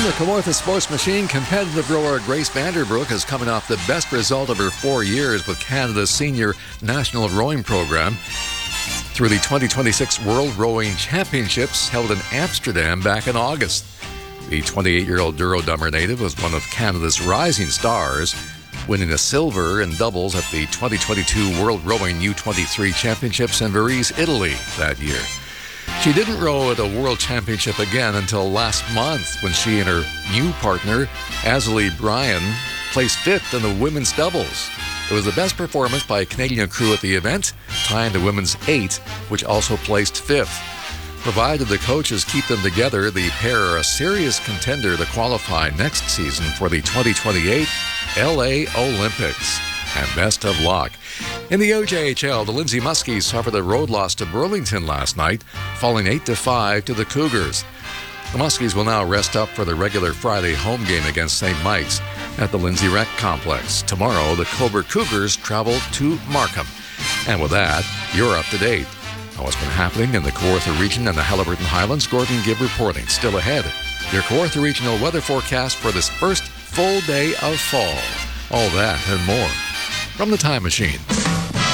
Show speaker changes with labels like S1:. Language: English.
S1: From the Kawartha Sports Machine, competitive rower Grace Vanderbroek is coming off the best result of her 4 years with Canada's senior national rowing program through the 2026 World Rowing Championships held in Amsterdam back in August. The 28-year-old Duro-Dummer native was one of Canada's rising stars, winning a silver in doubles at the 2022 World Rowing U23 Championships in Varese, Italy that year. She didn't row at a World Championship again until last month when she and her new partner, Azalee Bryan, placed fifth in the women's doubles. It was the best performance by a Canadian crew at the event, tying the women's 8, which also placed fifth. Provided the coaches keep them together, the pair are a serious contender to qualify next season for the 2028 LA Olympics. And best of luck. In the OJHL, the Lindsay Muskies suffered a road loss to Burlington last night, falling 8-5 to the Cougars. The Muskies will now rest up for the regular Friday home game against St. Mike's at the Lindsay Rec Complex. Tomorrow, the Cobourg Cougars travel to Markham. And with that, you're up to date. On what's been happening in the Kawartha region and the Haliburton Highlands, Gordon Gibb reporting. Still ahead, your Kawartha regional weather forecast for this first full day of fall. All that and more from the Time Machine.